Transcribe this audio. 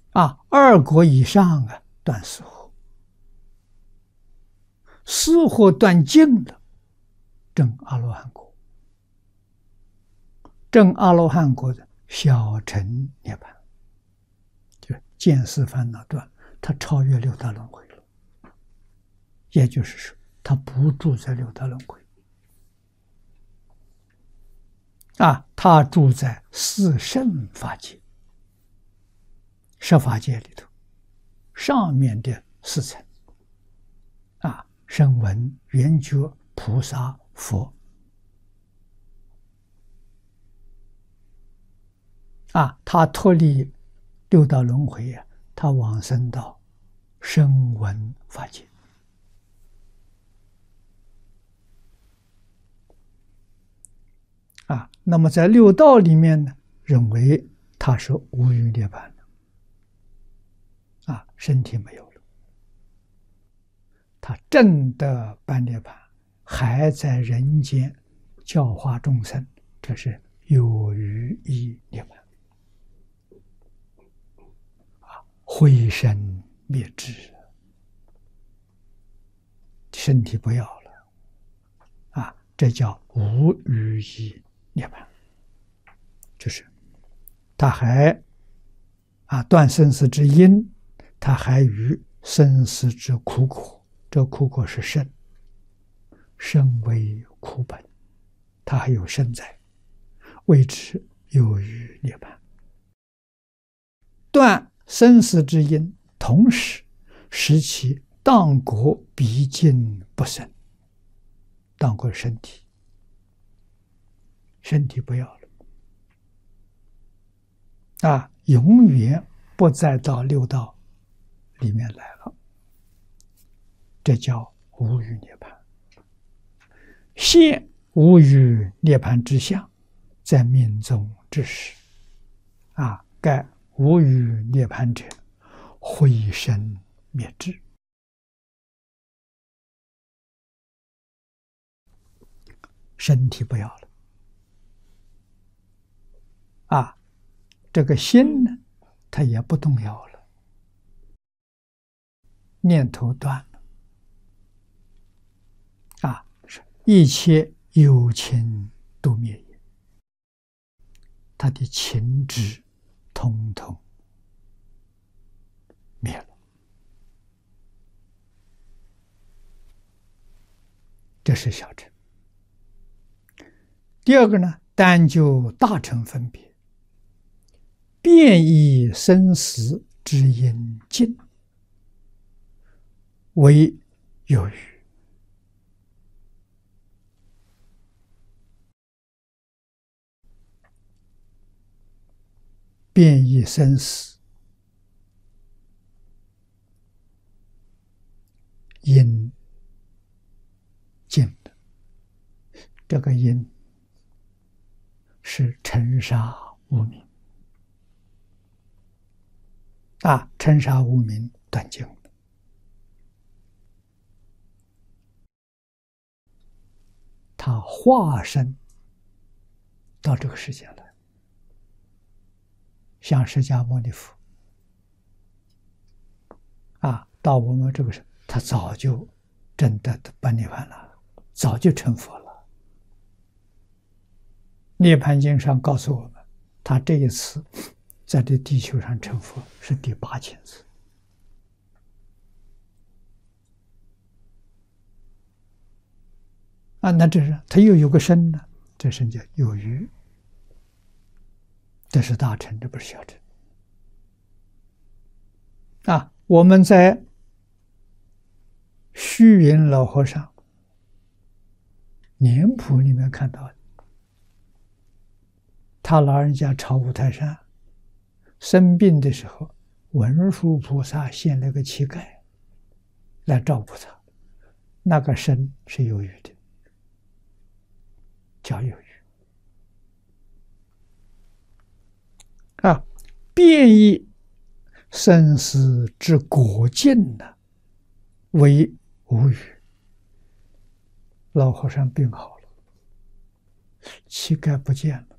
二果以上断死火，死火断尽了，证阿罗汉果。证阿罗汉果的小乘涅槃，就是见思烦恼断，他超越六道轮回了。也就是说，他不住在六道轮回，他住在四圣法界。十法界里头，上面的四层，声闻、缘觉、菩萨、佛，他脱离六道轮回他往生到声闻法界。那么在六道里面呢，认为他是无余涅槃的，身体没有了，他证得般涅槃，还在人间教化众生，这是有余一涅槃，灰身灭智，身体不要了，这叫无余一涅槃，就是他还断生死之因，他还于生死之苦果，这苦果是生，生为苦本，他还有生在，谓之有余涅槃。断生死之因，同时使其当果毕竟不生，当果身体，身体不要了，永远不再到六道里面来了，这叫无余涅槃。现无余涅槃之相，在命中之时，盖无余涅槃者，灰身灭智，身体不要了，这个心呢，它也不动摇了，念头断了，一切有情都灭也，他的情执统统灭了，这是小乘。第二个呢，单就大乘分别，变异生死之因尽，为有余。变异生死因尽的，这个因是尘沙无明，尘沙无明断尽了，他化身到这个世界来，像释迦牟尼佛到我们这个时候，他早就证得般涅槃了，早就成佛了。涅槃经上告诉我们，他这一次在这地球上成佛是第8000次。那这是他又有个身呢，这身叫有余，这是大乘，这不是小乘。我们在虚云老和尚年谱里面看到的，他老人家朝五台山生病的时候，文殊菩萨现了个乞丐来照顾他，那个身是有余的，叫有余。变异生死之果尽呢，为无余。老和尚病好了，乞丐不见了，